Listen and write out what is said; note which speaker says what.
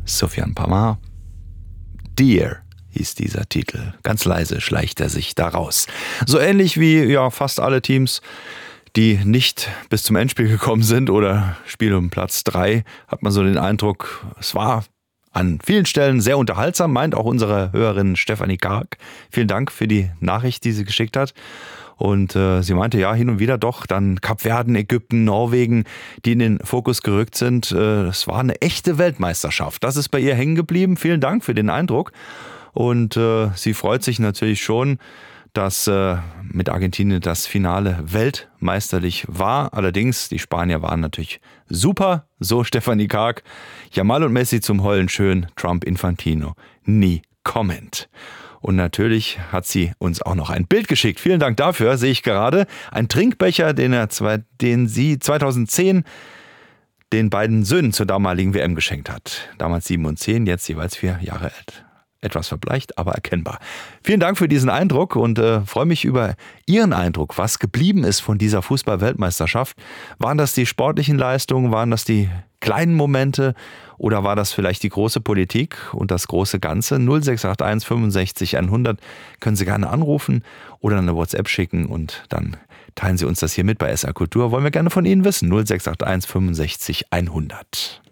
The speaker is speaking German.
Speaker 1: Soufiane Pamar. Dear hieß dieser Titel. Ganz leise schleicht er sich da raus. So ähnlich wie fast alle Teams, die nicht bis zum Endspiel gekommen sind oder Spiel um Platz 3, hat man so den Eindruck, es war an vielen Stellen sehr unterhaltsam, meint auch unsere Hörerin Stefanie Karg. Vielen Dank für die Nachricht, die sie geschickt hat. Und sie meinte, ja, hin und wieder doch, dann Kapverden, Ägypten, Norwegen, die in den Fokus gerückt sind. Es war eine echte Weltmeisterschaft. Das ist bei ihr hängen geblieben. Vielen Dank für den Eindruck. Und sie freut sich natürlich schon, dass mit Argentinien das Finale weltmeisterlich war. Allerdings, die Spanier waren natürlich super, so Stefanie Karg. Yamal und Messi zum Heulen schön, Trump, Infantino, nie comment. Und natürlich hat sie uns auch noch ein Bild geschickt. Vielen Dank dafür, sehe ich gerade. Ein Trinkbecher, den sie 2010 den beiden Söhnen zur damaligen WM geschenkt hat. Damals 7 und 10, jetzt jeweils 4 Jahre alt. Etwas verbleicht, aber erkennbar. Vielen Dank für diesen Eindruck und freue mich über Ihren Eindruck, was geblieben ist von dieser Fußball-Weltmeisterschaft. Waren das die sportlichen Leistungen, waren das die kleinen Momente oder war das vielleicht die große Politik und das große Ganze? 0681 65 100 können Sie gerne anrufen oder eine WhatsApp schicken und dann teilen Sie uns das hier mit bei SR Kultur. Wollen wir gerne von Ihnen wissen. 0681 65 100.